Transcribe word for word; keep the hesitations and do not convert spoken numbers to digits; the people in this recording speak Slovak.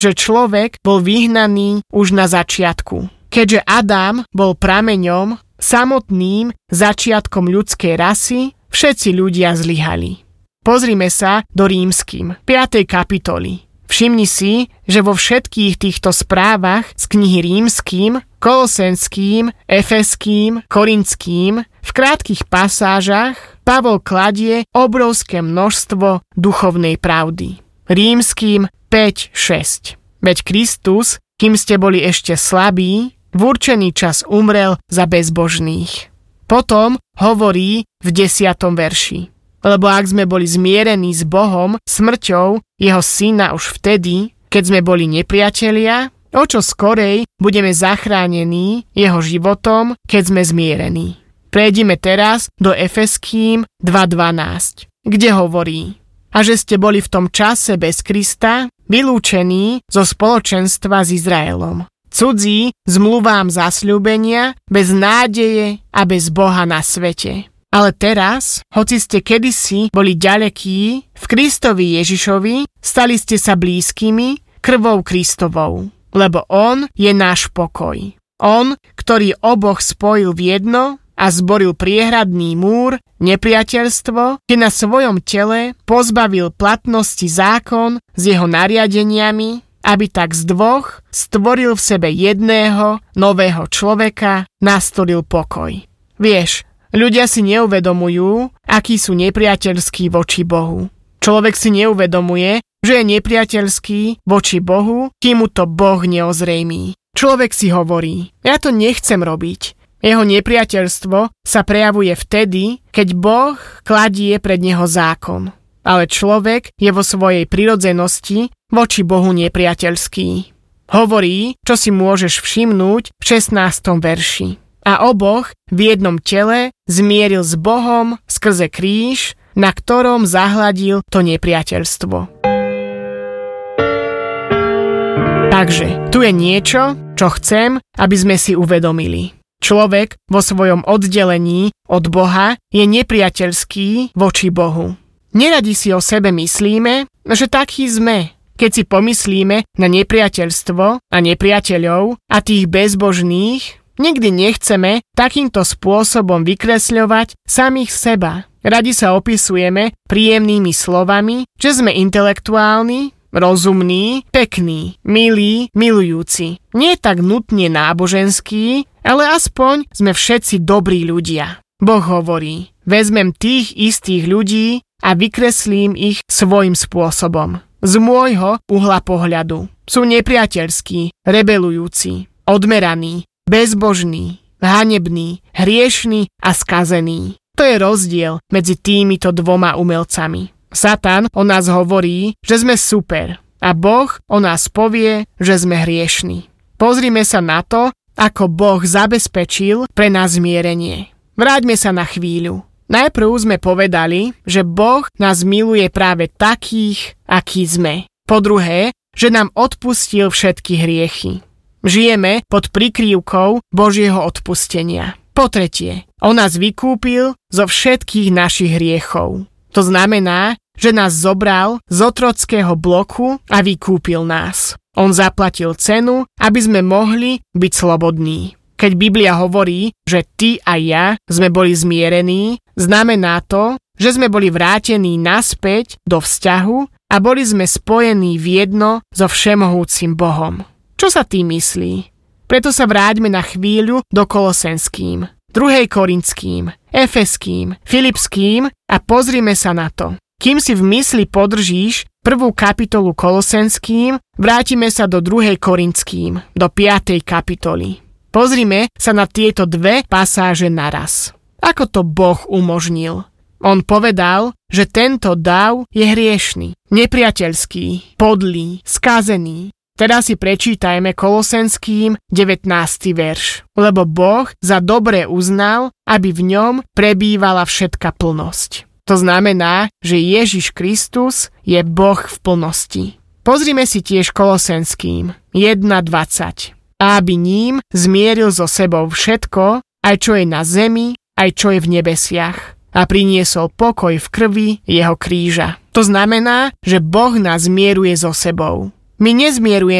že človek bol vyhnaný už na začiatku. Keďže Adam bol prameňom, samotným začiatkom ľudskej rasy, všetci ľudia zlyhali. Pozrime sa do Rímskym, piatej kapitoly. Všimni si, že vo všetkých týchto správach z knihy Rímskym, Kolosenským, Efeským, Korinským, v krátkych pasážach Pavol kladie obrovské množstvo duchovnej pravdy. Rímskym päť šesť. Veď Kristus, kým ste boli ešte slabí, v určený čas umrel za bezbožných. Potom hovorí v desiatom verši. Lebo ak sme boli zmierení s Bohom smrťou jeho syna už vtedy, keď sme boli nepriatelia, o čo skorej budeme zachránení jeho životom, keď sme zmierení. Prejdime teraz do Efeským dva dvanásť, kde hovorí: a že ste boli v tom čase bez Krista, vylúčení zo spoločenstva s Izraelom. Cudzí zmluvám zasľúbenia, bez nádeje a bez Boha na svete. Ale teraz, hoci ste kedysi boli ďalekí, v Kristovi Ježišovi stali ste sa blízkymi krvou Kristovou, lebo On je náš pokoj. On, ktorý oboch spojil v jedno a zboril priehradný múr, nepriateľstvo, keď na svojom tele pozbavil platnosti zákon s jeho nariadeniami, aby tak z dvoch stvoril v sebe jedného, nového človeka, nastolil pokoj. Vieš, ľudia si neuvedomujú, akí sú nepriateľskí voči Bohu. Človek si neuvedomuje, že je nepriateľský voči Bohu, kým mu to Boh neozrejmí. Človek si hovorí: ja to nechcem robiť. Jeho nepriateľstvo sa prejavuje vtedy, keď Boh kladie pred neho zákon. Ale človek je vo svojej prirodzenosti voči Bohu nepriateľský. Hovorí, čo si môžeš všimnúť v šestnástom verši. A oboch v jednom tele zmieril s Bohom skrze kríž, na ktorom zahladil to nepriateľstvo. Takže tu je niečo, čo chcem, aby sme si uvedomili. Človek vo svojom oddelení od Boha je nepriateľský voči Bohu. Neradi si o sebe myslíme, že takí sme. Keď si pomyslíme na nepriateľstvo a nepriateľov a tých bezbožných, nikdy nechceme takýmto spôsobom vykresľovať samých seba. Radi sa opisujeme príjemnými slovami, že sme intelektuálni, rozumní, pekní, milí, milujúci. Nie tak nutne náboženskí, ale aspoň sme všetci dobrí ľudia. Boh hovorí: vezmem tých istých ľudí a vykreslím ich svojím spôsobom. Z môjho uhla pohľadu. Sú nepriateľskí, rebelujúci, odmeraní, bezbožný, hanebný, hriešný a skazený. To je rozdiel medzi týmito dvoma umelcami. Satan o nás hovorí, že sme super, a Boh o nás povie, že sme hriešni. Pozrime sa na to, ako Boh zabezpečil pre nás zmierenie. Vráťme sa na chvíľu. Najprv sme povedali, že Boh nás miluje práve takých, akí sme. Po druhé, že nám odpustil všetky hriechy. Žijeme pod prikryvkou Božieho odpustenia. Po tretie, on nás vykúpil zo všetkých našich hriechov. To znamená, že nás zobral z otrockého bloku a vykúpil nás. On zaplatil cenu, aby sme mohli byť slobodní. Keď Biblia hovorí, že ty a ja sme boli zmierení, znamená to, že sme boli vrátení naspäť do vzťahu a boli sme spojení v jedno so všemohúcim Bohom. Čo sa tým myslí? Preto sa vráťme na chvíľu do Kolosenským, druhej Korinským, Efeským, Filipským a pozrime sa na to. Kým si v mysli podržíš prvú kapitolu Kolosenským, vrátime sa do druhej Korinským, do piatej kapitoly. Pozrime sa na tieto dve pasáže naraz. Ako to Boh umožnil? On povedal, že tento dav je hriešny, nepriateľský, podlý, skazený. Teraz si prečítajme Kolosenským devätnásty verš. Lebo Boh za dobré uznal, aby v ňom prebývala všetka plnosť. To znamená, že Ježiš Kristus je Boh v plnosti. Pozrime si tiež Kolosenským jeden dvadsať. A aby ním zmieril so sebou všetko, aj čo je na zemi, aj čo je v nebesiach. A priniesol pokoj v krvi jeho kríža. To znamená, že Boh nás zmieruje so sebou. My nezmierujeme